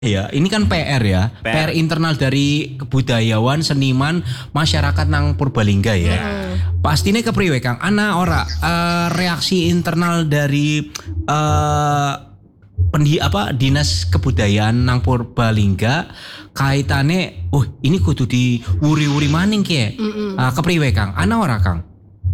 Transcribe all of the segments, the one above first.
Ya, ini kan PR ya. PR internal dari kebudayawan, seniman, masyarakat nang Purbalingga ya. Pastinya kepriwe Kang? Ana ora reaksi internal dari Dinas Kebudayaan nang Purbalingga kaitane ini kudu diwuri-wuri maning ki. Kepriwe Kang? Ana ora Kang?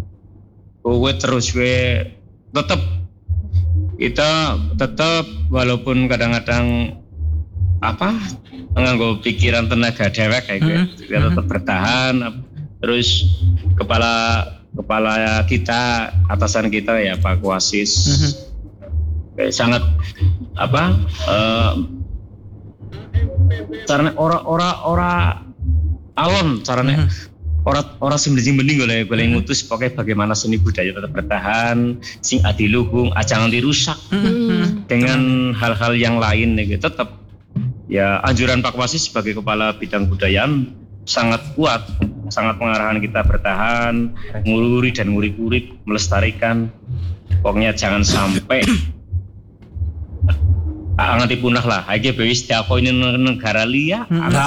Kita tetap walaupun kadang-kadang nganggo pikiran tenaga dewek kayak gitu, kita tetap bertahan. Terus kepala kita, atasan kita ya Pak Kuasis sangat caranya ora alon caranya ora sembending golek ngutus pokoknya bagaimana seni budaya tetap bertahan, sing adiluhung, jangan dirusak dengan hal-hal yang lain gitu. Tetap ya anjuran Pak Wasis sebagai kepala bidang budayaan sangat kuat, sangat mengarahkan kita bertahan, ngururi dan ngurip-ngurip, melestarikan. Pokoknya jangan sampai nganti punah lah. Aja bewis diakoni negara liya.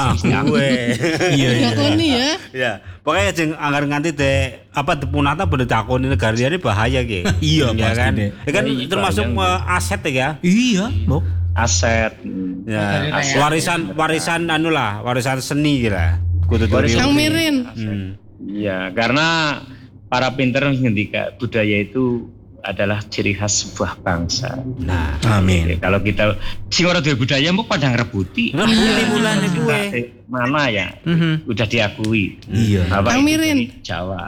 Iya. Ya. Pokoknya jeng anggar nganti punah ta bener diakoni negara liya ini bahaya ki. Iya kan. pasti. Kan termasuk aset ya. Iya, Mbok. Aset. Ya, warisan seni kira. Kudu Kang Mirin. Ya, karena para pinter ngendika budaya itu adalah ciri khas sebuah bangsa. Nah, amin. Kalau kita sing ora duwe budaya mbok padang rebuti. Mulane kuwe. Mana ya? Udah diakui. Iya. Kang Mirin. Jawa.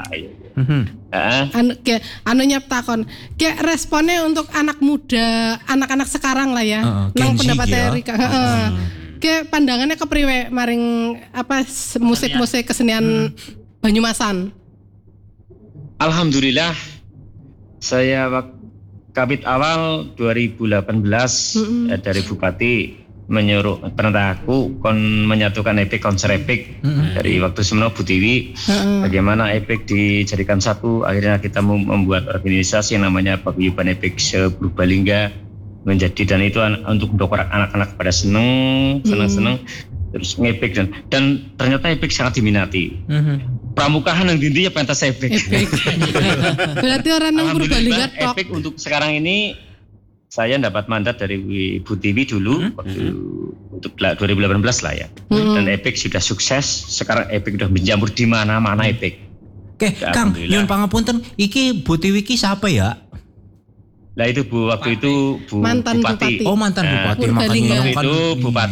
Anu nyaptakon. Kayak responnya untuk anak muda, anak-anak sekarang lah ya. Nang pendapatnya Rika. Kayak pandangannya kepriwe maring musik-musik kesenian Banyumasan. Alhamdulillah saya kabit awal 2018 dari Bupati menyuruh perintahku menyatukan epik konser epik dari waktu semula Bu Tiwi. Bagaimana epik dijadikan satu, akhirnya kita membuat organisasi yang namanya Paguyuban Epik se-Purbalingga menjadi, dan itu untuk mendongkrak anak-anak pada seneng terus ngepik dan ternyata epik sangat diminati. Pramukaan yang intinya pentas epik. Berarti orang yang Purbalingga top. Epik untuk sekarang ini saya dapat mandat dari Bu Tiwi dulu waktu untuk 2018 lah ya. Dan epik sudah sukses. Sekarang epik sudah menjamur di mana-mana epik. Oke, Kang, nyuwun pangapunten, iki Bu Tiwi ki siapa ya? Lah itu Bu, waktu itu mantan Bupati. Oh, mantan Bupati. Purbalingga. Makanya itu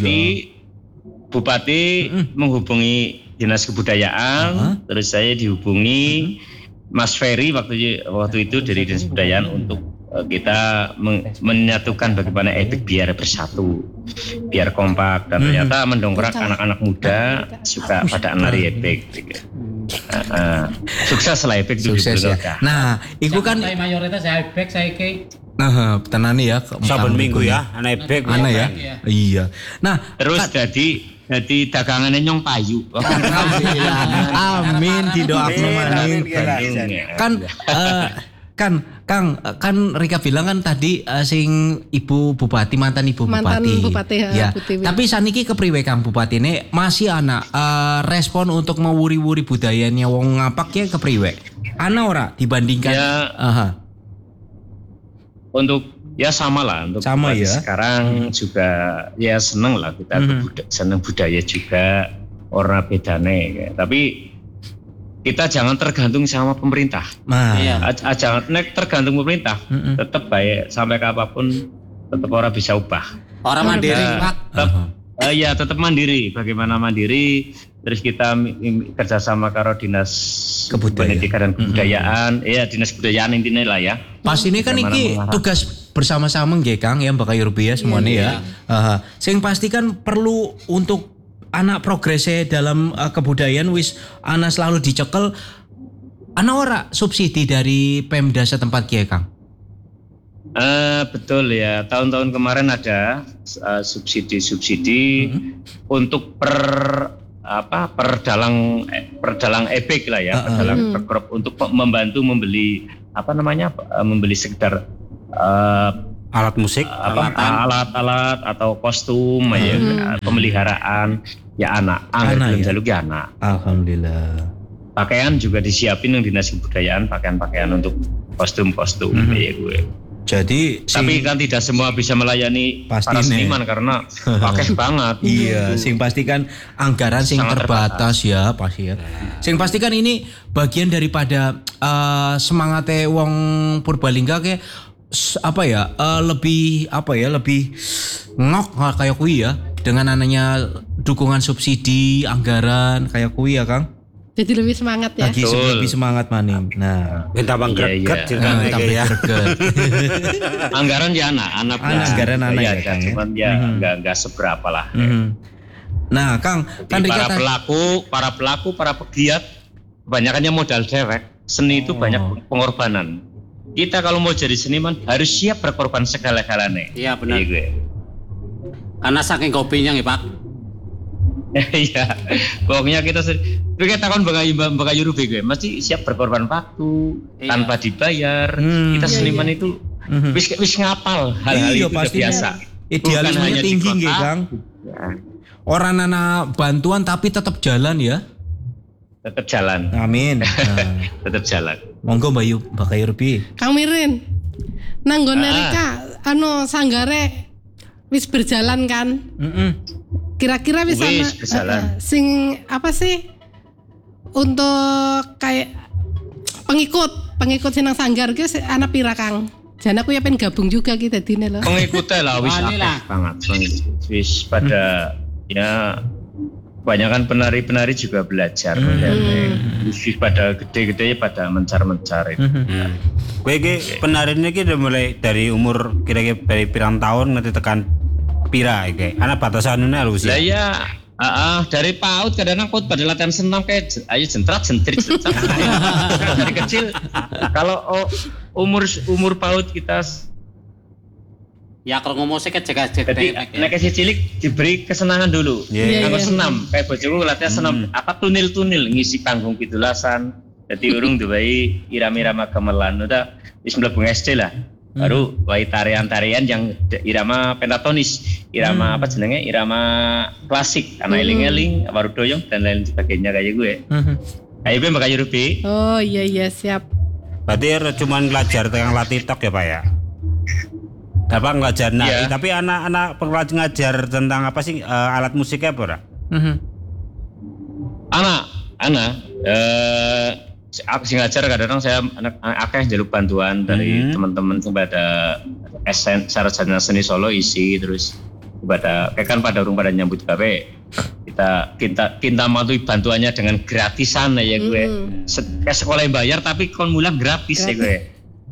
Bupati menghubungi Dinas Kebudayaan, terus saya dihubungi Mas Ferry waktu itu dari Dinas Kebudayaan untuk kita menyatukan bagaimana epik biar bersatu, biar kompak, dan ternyata mendongkrak anak-anak muda suka pada nari epik. Sukses lah epik itu. Sukses ya. Nah, itu kan mayoritas epik saiki. Nah, tenani ya. Saben minggu ya, anak epik. Ana ya. Iya. Nah, terus jadi dagangannya nyong payu. Amin, didoakan maning. Kan Rika bilang kan tadi sing Ibu Bupati, mantan Ibu Bupati. Mantan Bupati ya. Bu Tiwi. Tapi saniki kepriwe Kang Bupati ini masih ana respon untuk mewuri-wuri budayanya wong ngapak ya kepriwe? Ana ora dibandingkan untuk ya sama lah untuk sama ya. Sekarang juga ya seneng lah kita seneng budaya juga, orang bedane. Tapi kita jangan tergantung sama pemerintah. Jangan tergantung pemerintah. Tetap baik sampai kapanpun tetap orang bisa ubah. Orang mandiri, Pak. Tetap mandiri. Bagaimana mandiri? Terus kita kerjasama karo Dinas Pendidikan dan Kebudayaan. Dinas Kebudayaan intinya lah ya. Pas ini kan iki tugas bersama-sama nggih Kang ya Mbak Yurbia semuanya ya. Sing pasti kan perlu untuk anak progresnya dalam kebudayaan anak selalu dicekel. Anak ora subsidi dari Pemda setempat ki Kang? Betul ya, tahun-tahun kemarin ada subsidi untuk perdalang epik lah ya, perdalang perkrop untuk membantu membeli membeli sekedar alat musik, alat-alat atau kostum ya, pemeliharaan ya anak belum jaluk ya anak. Alhamdulillah. Pakaian juga disiapin yang dinas kebudayaan, pakaian untuk kostum-kostum ya gue. Jadi tapi kan tidak semua bisa melayani para seniman karena pakai banget. Iya, sing pasti kan anggaran sing terbatas ya pasti ya. Sing pasti kan ini bagian daripada semangatnya wong Purbalingga kayak lebih ngok kayak kui ya dengan adanya dukungan subsidi anggaran kayak kui ya Kang. Jadi lebih semangat ya. Lebih semangat maning. Nah, minta bang greget ya. Anggaran ya anak anggaran anak ya Kang. Cuman ya enggak seberapa lah. Nah, Kang, kan para pelaku, para pegiat kebanyakannya modal dewek. Seni itu banyak pengorbanan. Kita kalau mau jadi seniman harus siap berkorban segala-galanya. Iya benar. Karena saking kopinya ya Pak. Iya, pokoknya kita takon bakal Yurubi gue, mesti siap berkorban waktu tanpa dibayar. Kita seniman itu wis ngapal hal-hal itu udah biasa. Idealismenya tinggi nggih Kang. Orang anak bantuan tapi tetap jalan ya. Tetap jalan. Amin. Tetap jalan. Monggo Mbak Yurubi. Kang Mirin, nanggone Rika sanggare wis berjalan kan? Kira-kira bisa sing apa sih untuk kayak pengikut sinang sanggar ki anak pira Kang? Jan aku ya pengen gabung juga ki dadine lho. Pengikutnya lah wis banget. Wis pada ya kebanyakan penari-penari juga belajar. Wis pada gede-gede pada mencar-mencar itu. Kowe iki penarinya ki udah mulai dari umur kira-kira dari pirang tahun nanti tekan pira iki? Ana batasannya usia. Lah ya, dari PAUD kadang-kadang PAUD pada latihan senam kayak ayo jentrit. Dari kecil kalau umur PAUD kita ya kalau ngomong sih kecek. Jadi nek cilik diberi kesenangan dulu. Kalau senam kayak bojoku latihan senam tunil ngisi panggung pitulasan. Jadi urung duwai irama-irama gamelan udah wis mlebu SD lah. Baru wai tarian-tarian yang irama pentatonis, irama irama klasik, anak eling-eling, baru doyong dan lain sebagainya kayak gue. Ayo gue bakal Yurubi. Oh iya siap. Berarti cuma ngelajar tentang latih tok ya Pak ya? Dapat ngelajar nari, tapi anak-anak pengajar ngajar tentang apa sih alat musiknya apa? Anak aku sih ngajar kadang-kadang saya akeh jaluk bantuan dari teman-teman kepada sarjana seni Solo isi terus kepada kan pada urung pada nyambut gawe kita mantui bantuannya dengan gratisan ya gue. Sekolah yang bayar tapi kon mulang gratis ya gue.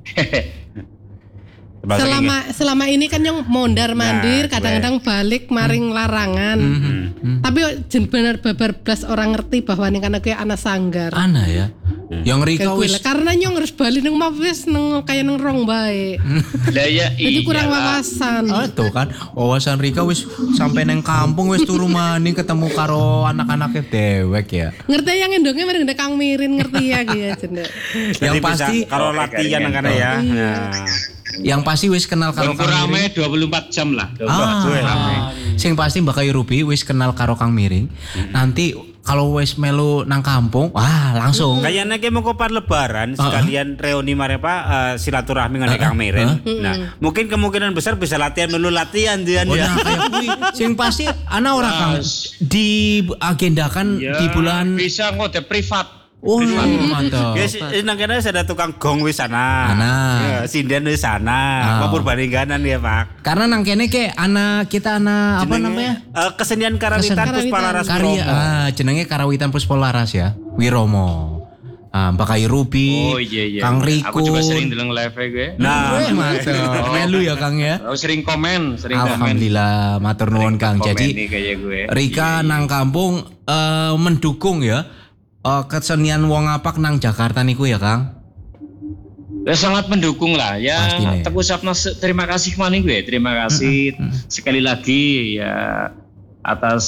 Selama ini kan yang mondar mandir kadang-kadang balik maring larangan. Tapi benar babar blas orang ngerti bahwa ning kana kuwi anak sanggar. Ana ya. Yang Rika wis karena nyong harus balik nang wis nang kaya nang rong bae. Lah ya jadi kurang wawasan. Tuh kan wawasan Rika wis sampai nang kampung wis turu maning ketemu karo anak-anake dewek ya. Ngerti yang endonge mari ndek Kang Mirin ngerti ya ki ya jendek. Yang pasti karo latihan nang kana ya. Yang pasti wis kenal karo Kang Miring 24 jam lah. Sing pasti Mbak Yurubi wis kenal karo Kang Miring. Nanti kalau wis melu nang kampung, wah langsung. Kayaknya ki mau kopan lebaran sekalian reuni mare Pak silaturahmi ngan Kang Miring. Nah, mungkin kemungkinan besar bisa latihan latihan dia. Nah, kayak kuwi. Sing pasti ana ora Kang diagendakan di bulan bisa ngode privat. Oh mantap. Guys, nang kene ada tukang gong wis sana. Ya, sinden wis sana. Purbalingganan ya, Pak. Karena nang kene ke kita apa namanya? Kesenian Karawitan Puspalaras Wiromo. Jenenge Karawitan Puspalaras ya. Wiromo. Mbak Yurubi, Kang Riko. Aku juga sering deleng live gue. Nah, mantap. Melu ya Kang ya. Aku sering komen. Alhamdulillah, matur nuwun Kang. Jadi Rika nang kampung mendukung ya. Kesenian wong apak nang Jakarta niku ya Kang? Sangat mendukung lah ya. Teguh Sapna terima kasih maning gue. Terima kasih sekali lagi ya atas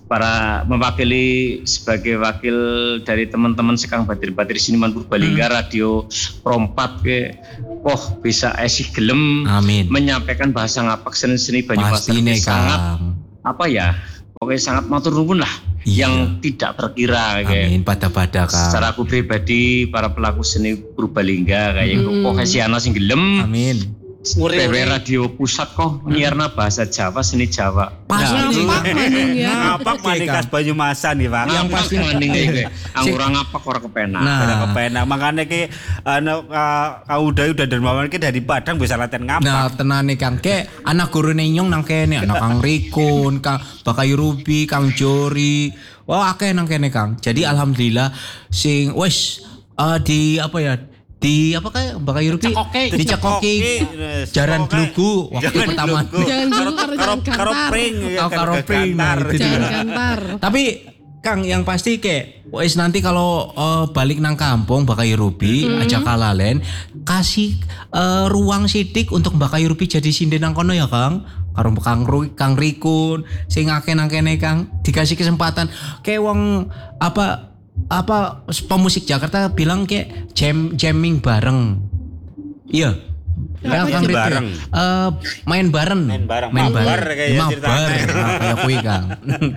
mewakili sebagai wakil dari teman-teman sekang batir-batir Siniman Purbalingga Radio Prompat ke bisa esih gelem menyampaikan bahasa ngapak seni Banyumas sangat pokoknya sangat matur nuwun lah yang tidak terkira kayak pada Kang. Secara aku pribadi para pelaku seni Purbalingga kayak profesi ana sing gelem PW Radio Pusat kok nyiarna bahasa Jawa, seni Jawa. Ngapak maning ya. Ngapak maning khas Banyumasan nih, Pak. Yang pasti maning iki. Anggur ngapak ora kepenak. Ora kepenak. Makane ki udah dermawan ki dari Padang bisa latihan ngapak. Nah, tenane Kang, ke anak gurune nyong nang kene, anak Kang Rikun, Kang Bakayu Ruby, Kang Jori. Wah, akeh nang kene, Kang. Jadi alhamdulillah sing wis di apa ya? Di apa kayak Bakayu Ruby dicekoki jaran glugu waktu pertama karo pring gantar. Tapi Kang yang pasti kayak wis nanti kalau balik nang kampung Bakayu Ruby aja kalalen kasih ruang sidik untuk Bakayu Ruby jadi sinden nang kono ya Kang. Karo Kang Rikun sing akeh nang kene Kang dikasih kesempatan kayak wong apa pemusik Jakarta bilang kayak jamming bareng. Iya. Kang bareng. Main bareng. Mabar kayak kuwi Kang.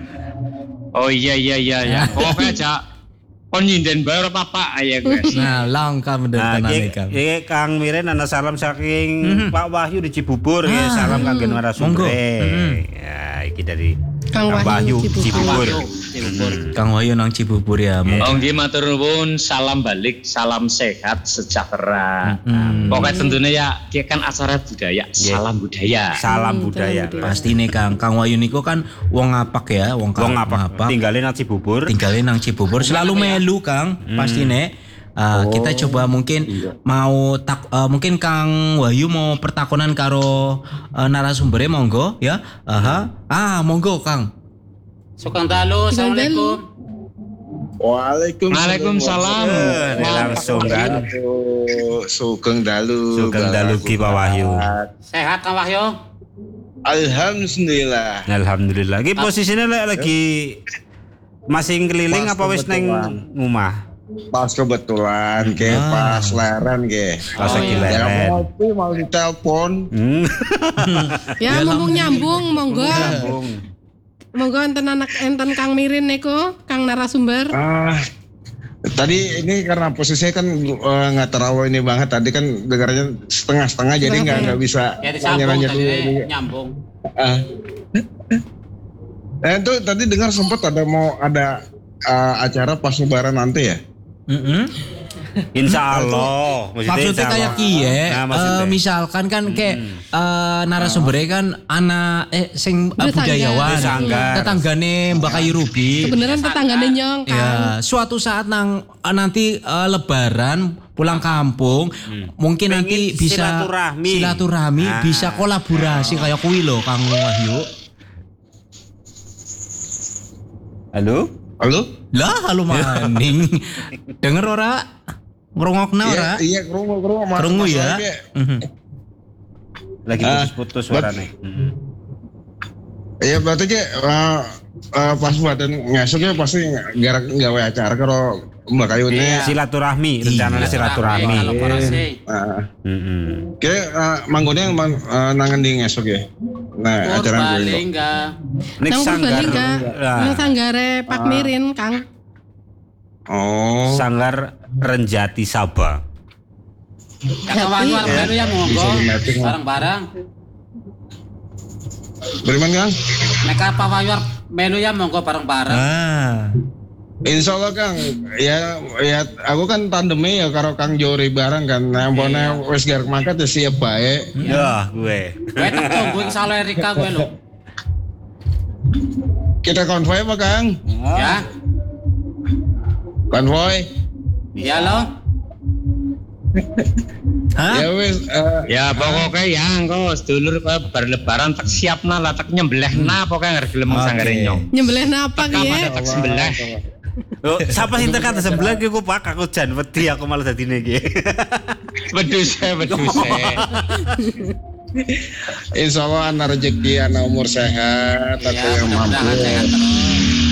Oh iya. Pokoknya aja kon nyinden bae apa aya guys. Nah, langka bener tenan Kang. Iki Kang Miren ana salam saking Pak Wahyu di Cibubur ya. Salam kangge narasumber. Ya, iki dari Kang Wahyu Cibubur. Kang Wahyu nang Cibubur ya. Nggih matur nuwun, salam balik, salam sehat sejahtera. Pokoknya tentunya ya dia kan acara budaya, salam budaya. Salam budaya. Pasti nih Kang Wahyu niku kan wong ngapak ya, wong ngapak. Tinggalin nang Cibubur. Selalu melu Kang, pasti nih. Kita coba mungkin mau mungkin Kang Wahyu mau pertakonan karo narasumbernya monggo ya. Monggo Kang. Sugeng dalu, assalamualaikum. Waalaikumsalam. Langsung kan. Sugeng dalu Ki Pak Wahyu. Sehat Kang Wahyu? Alhamdulillah. Iki posisinya lagi masih keliling apa wis neng rumah? Pas kebetulan pas leren Pas lagi leren. Mau ditelepon. Ya mumpung nyambung monggo. Monggo enten Kang Mirin niku, Kang narasumber. Tadi ini karena posisinya kan nggak terlalu ini banget. Tadi kan dengarnya setengah-setengah jadi nggak bisa nanya dulu. Nyambung. Itu tadi dengar sempat ada acara pas lebaran nanti ya. Insya Allah. Maksudnya kayak misalkan kan kayak narasumbernya kan anak sing budayawan tetanggane Mbak Kayu Ruby. Beneran tetanggane nyong kan. Ya, suatu saat nanti lebaran pulang kampung mungkin nanti bisa silaturahmi bisa kolaborasi kayak kuwi lho Kang Wahyu. Halo? Lah, halo maning. Denger ora? Ngrungokna ora? Iya, krungu ya. Lagi putus-putus suarane. Iya, berarti pas badan ngesuknya pasti gawe acara karo Mbak Kayu ini silaturahmi, rencananya silaturahmi. Manggone nangan di ngesuk ya. Nah, acara Nek sanggare Pak Mirin, Kang. Oh. Sanggar Renjati Sabah. Kang Wahyu baru ya monggo. Bareng-bareng. Beriman Kang? Nek Pak Wahyu melu ya monggo bareng-bareng. Insya Allah Kang, ya aku kan tandemnya ya karo Kang Jori bareng kan. Nah, ampone wis garek mangkat ya siap bae. Ya, gue tak tunggu insya Allah Erika gue lo. Kita konvoy apa Kang? Ya. Konvoy. Iya lo. Ya wis ya pokoknya ya engko sedulur bar lebaran tak siapna lah tak nyembelihna pokoknya ngarep gelem sanggare nyong. Nyembelihna apa ki ya? Tak sembelih. Siapa sing tekan sebelah ki ku Pak aku jan wedi aku malah dadine iki. Wedhuse. Insya Allah anak rezeki, anak umur sehat, aku yang mampu.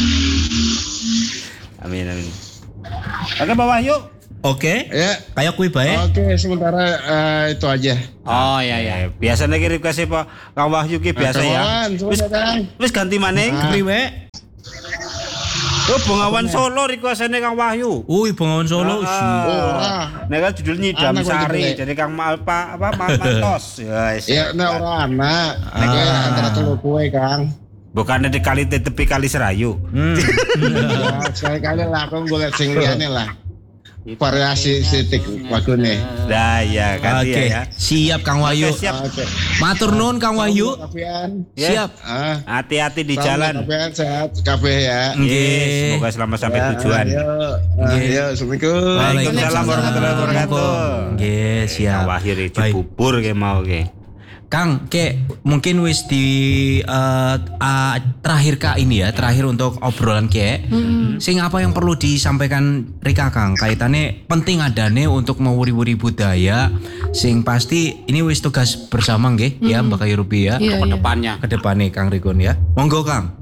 Amin. Oke, Pak Wahyu. Oke. Ya. Kayak kui bae. Oke, sementara itu aja. Oh iya. Biasanya kirim kasih Pak Kang Wahyu ki biasa ya. Wis ganti maning Priwe. Oh, Bengawan Solo requestane Kang Wahyu. Bengawan Solo. Nek kan judul Nyidam Sari, jadi Kang Mantos. Ya, nek ora anak. Nek antara telu kowe, Kang. Bukannya di kali tepi kali Serayu. Sekali-kali lah aku golek sing liyane lah. Variasi sitik lagune. Lah ya ganti ya. Siap Kang Wahyu. Siap. Matur nuwun Kang Wahyu. Siap. Hati-hati di jalan. Kapan sehat kabeh ya. Nggih, semoga selamat sampai tujuan. Ayo, assalamualaikum. Waalaikumsalam warahmatullahi wabarakatuh. Nggih, siap. Wahyu iki bubur ke mau ke. Kang, mungkin wis di terakhir terakhir untuk obrolan sing apa yang perlu disampaikan Rika Kang kaitannya penting adane untuk mewuri-wuri budaya sing pasti ini wis tugas bersama nggih ya Mbak Kayu Ruby ya ke depannya Kang Rikun ya. Monggo Kang.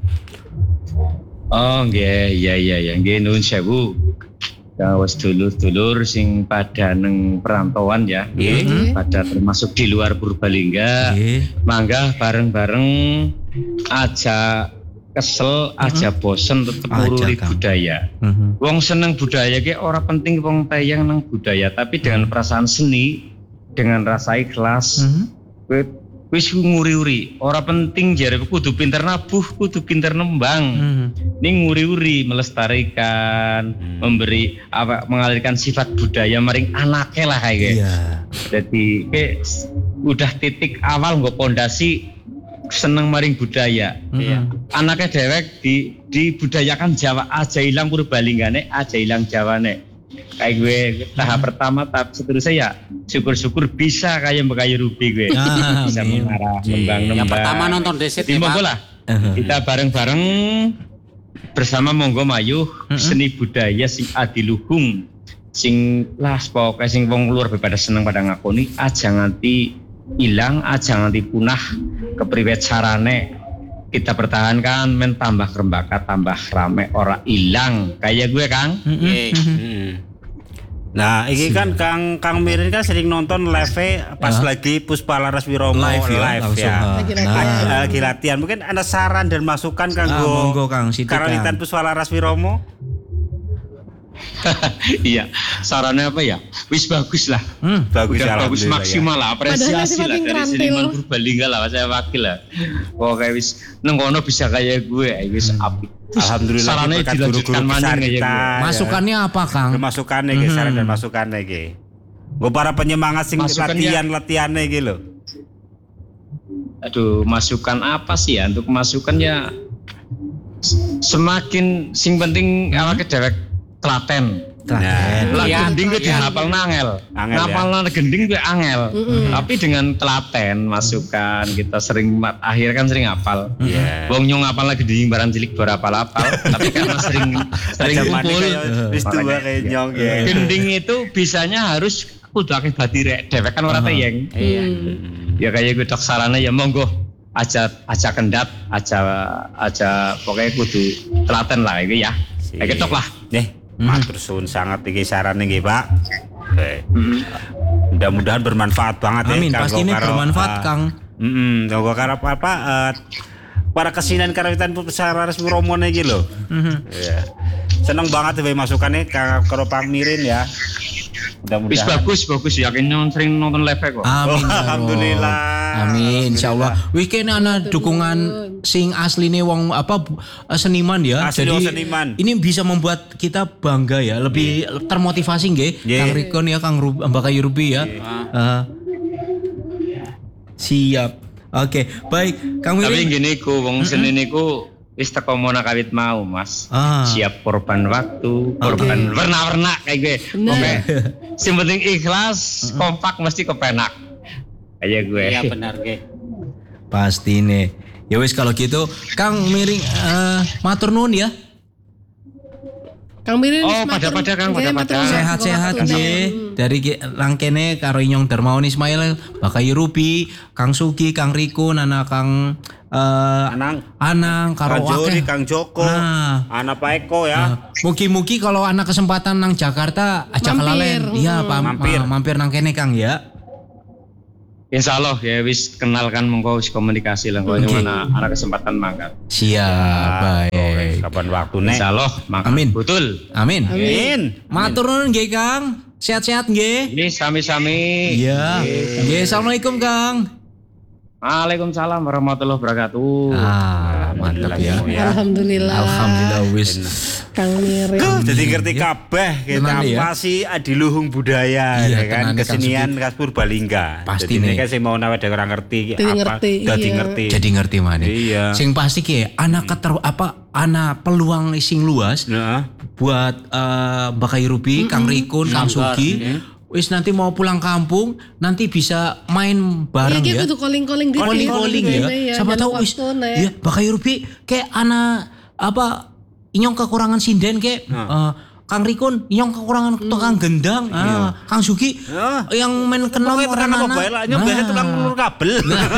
Oh nggih, iya nggih nuwun sewu. Kawas dulur-dulur sing pada neng perantauan ya, pada termasuk di luar Purbalingga, mangga bareng-bareng aja kesel, aja bosen tetep ngururi budaya. Wong seneng budaya ki ora penting wong tayang nang budaya, tapi dengan perasaan seni, dengan rasa ikhlas, wis nguri-uri. Ora penting jare kudu pinter nabuh, kudu pinter nembang. Ning nguri-uri melestarikan, memberi mengalirkan sifat budaya maring anake lah kayak. Iya. Jadi udah titik awal nggo pondasi seneng maring budaya. Anaknya dewek dibudayakan Jawa aja ilang Purbalinggane, aja ilang Jawane. Kayak gue tahap pertama, tahap seterusnya ya syukur-syukur bisa kayak Mbak Kayu Ruby gue bisa mengarah nembang-nembang. Yang pertama nonton desit ya Pak. Lah kita bareng-bareng bersama monggo mayuh seni budaya sing adiluhung sing lah pokoknya sing wong luar pada seneng pada ngakoni aja nganti ilang, aja nganti punah kepriwet carane kita pertahankan men tambah rembaka tambah rame ora ilang kayak gue Kang. Nah, ini kan Kang Mirin kan sering nonton live pas lagi Puspa Laras Wiromo live ya. Lagi latihan. Mungkin ada saran dan masukan kanggo Karolitan Puspa Laras Wiromo? Iya, sarannya apa ya? Wis bagus lah. Bagus maksimal lah, apresiasi lah dari seniman Purbalingga lah, saya wakil lah. Pokoknya wis nengkono bisa kayak gue, wis apik. Alhamdulillah. Sarannya dilanjutkan mana kayak gue. Masukannya apa Kang? Masukannya ge, saran dan masukannya ge. Gue para penyemangat sing latihannya gitu loh. Aduh, masukan apa sih ya? Untuk masukan ya semakin sing penting awake dewek telaten. Lah gending gue dihafal nangel. Ngapal nang gending gue angel. Tapi dengan telaten masukan kita sering akhir kan sering hafal. Wong nyong ngapal lagi gending barang cilik berapal-apal. Tapi karena sering kumpul wis tua kayak nyong ya. Gending itu bisanya harus kudu akeh badire dewek kan ora teyeng. Ya kayak gue tok sarana ya monggo aja kendap aja pokoknya kudu telaten lah itu ya. Kayak tok lah. Matur suwun sangat iki sarane nggih Pak. Mudah-mudahan bermanfaat banget. Amin, pasti ini bermanfaat Kang. Kanggo karo para kesenian Karolitan Puspa Laras Wiromo iki lho. Seneng banget wae masukannya karo Pak Mirin ya. Mudah-mudahan. Wis bagus yakin sering nonton live kok. Amin. Alhamdulillah. Amin insyaallah. Weekend ana dukungan sing asline wong seniman ya. Asli jadi seniman. Ini bisa membuat kita bangga ya, lebih termotivasi nggih. Kang Rikon ya, Kang Mbak Kayu Ruby ya. Siap. Oke, baik. Kang Mirin. Tapi gini ku wong seni niku wis teko mona kawit mau Mas. Siap korban waktu, korban warna-warna kayak gue. Oke. Sing penting ikhlas, kompak mesti kepenak. Kayak gue. Iya benar gue. Pasti nih. Ya wis kalau gitu Kang Miring matur nuwun ya. Kang Mirin pada Kang, pada. Sehat-sehat nggih. Dari nang kene karo Inyong Darmawan Ismail, Bakai Ruby, Kang Sugi, Kang Riko, Nana Kang Anang karo Jori, Kang Joko, anak Pak Eko ya. Mugi-mugi kalau anak kesempatan nang Jakarta ajak kelalen. Iya, mampir nang kene Kang ya. Insyaallah ya wis kenalkan mengko wis komunikasi lah mana ada kesempatan mangkat. Siap, baik. Kapan waktune? Insyaallah mangkat. Amin. Betul. Amin. Matur nuwun nggih Kang. Sehat-sehat nggih. Ini sami-sami. Iya. Nggih, assalamualaikum Kang. Waalaikumsalam warahmatullahi wabarakatuh. Mantap ya. Alhamdulillah wis Kang Mirin. Jadi ngerti kabeh kita apa sih adiluhung budaya ya kan kesenian khas Purbalingga. Pasti nih. Jadi sing mau nawet ora ngerti apa jadi ngerti maneh. Iya. Sing pasti ki anak peluang sing luas buat Bakai Ruby, Kang Rikun, Kang Sugi. Wis nanti mau pulang kampung nanti bisa main bareng ya. Iya, calling-calling ya. Siapa tahu wis ya Bakai Ruby kayak anak Inyong kekurangan sinden kayak Kang Rikun Inyong kekurangan tukang gendang. Kang Sugi yang main kenal orang anak. Biasanya tukang ngulur kabel.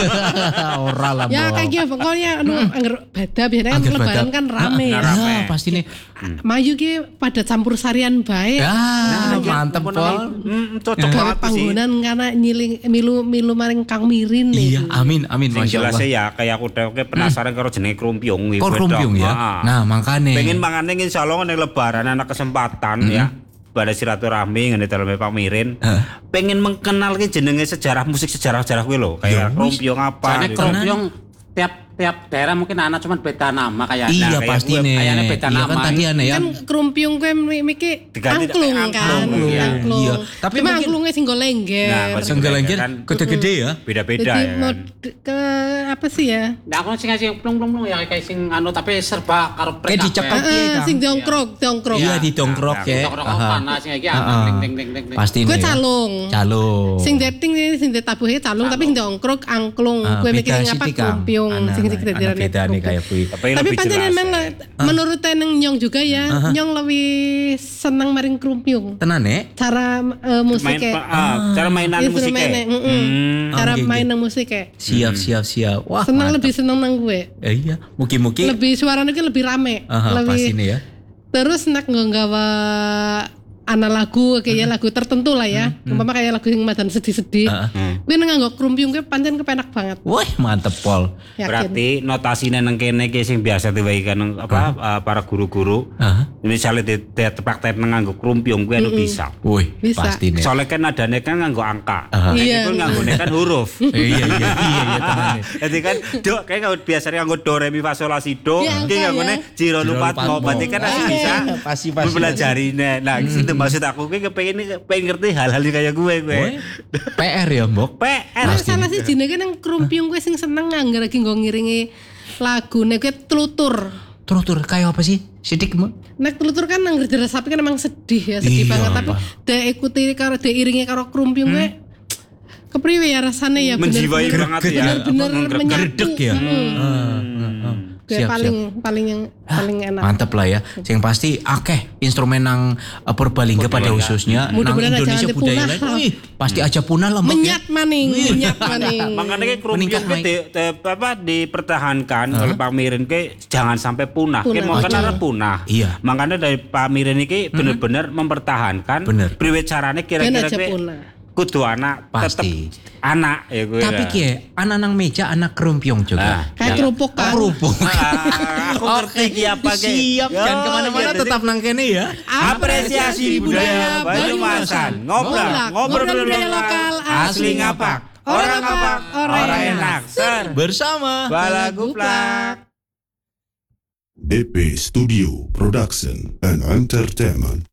Ora lah. Ya kayak gitu pokoknya anggar beda biasanya kan lebaran kan rame. Pasti nih. Mayu ki pada campur sarian baik. Mantep Pol. Cocok banget sih. Panggonan karena nyiling milu maring Kang Mirin nih. Iya, amin masyaallah. Jelas ya kayak aku dhewe penasaran karo jenenge krumpiung iki. Krumpiung ya. Nah, makane. Pengen mangane insyaallah ning lebaran anak kesempatan ya. Pada silaturahmi ngene daleme Pak Mirin. Pengen mengenalke jenenge sejarah musik sejarah-sejarah kuwi lho, kayak krumpiung apa. Jane krumpiung tiap daerah mungkin anak cuma beda nama kayaknya. Iya pasti nih. Kayaknya beda nama. Kan tadi aneh ya. Kan krumpiung gue miki angklung kan. Iya. Tapi cuma angklungnya sing lengger. Sing lengger gede-gede ya. Beda-beda ya. Ke apa sih ya? Nah, aku sing plung-plung ya kayak sing tapi serba karo kayak dicekel sing dongkrok. Iya didongkrok ya. Panas sing iki ding. Pasti nih. Gue calung. Sing dating sing ditabuhe calung tapi sing dongkrok angklung. Gue mikir apa krumpiung sing bedane kayak kuwi. Tapi pancen memang menurut Teneng Nyong juga ya, Nyong lebih seneng maring krumpiung. Tenane? Cara musiknya. Cara mainan musiknya. Cara mainan musiknya. Siap. Wah, seneng lebih seneng nang gue. Iya, mugi-mugi. Lebih suaranya lebih rame. Lebih. Pasti nih ya. Terus nak nggawa ana lagu kayak lagu tertentu lah ya. Umpama kayak lagu yang madan sedih-sedih. Kuwi nganggo krumpiung kuwi pancen kepenak banget. Wah, mantep Pol. Berarti notasine nang kene iki sing biasa diwehikan para guru-guru. Misalnya dipraktek nganggo krumpiung kuwi bisa. Wih, pasti nih. Soalnya kan nadane kan nganggo angka. Iya. Itu nganggone kan huruf. Iya tenane. Jadi kan do kayak biasanya nganggo do re mi fa sol la si do, iki nganggone jiro lupat mo. Berarti kan bisa. Pasti. Mempelajarine. Nah, itu maksud aku pengen ngerti hal-hal kayak gue. PR ya, Mbok. PR. Salah sih jenenge nang krumpiung gue sing seneng nganggo lagi nggo ngiringi lagune kuwi tlutur. Tlutur kayak apa sih? Sidik Mbok. Nek tlutur kan nang gerder sapi kan emang sedih ya, sedih banget tapi ikuti karo iringi karo krumpiung gue. Kepriwe ya rasane ya menjiwai banget ya. Bener-bener menyatu ya. Paling enak. Mantep lah ya. Yang pasti akeh instrumen nang Purbalingga pada khususnya nang Indonesia budaya lain. Pasti aja punah lah Mbak. Menyat maning. Makanya krumpiung dipertahankan oleh Pak Mirin jangan sampai punah. Mau kan ada punah. Iya. Makanya dari Pak Mirin ini benar-benar mempertahankan. Priwe carane kira-kira kudu anak tetep anak ya gue. Tapi kie anak nang meja anak krumpiung juga. Kayak kerupuk kan. Aku ngerti ki apa ki. Siap kan kemana-mana tetap nang kene ya. Apresiasi budaya Banyumasan. Ngobrol budaya lokal asli ngapak. Orang ngapak, orang enak. Bersama Balaguplak. DP Studio Production and Entertainment.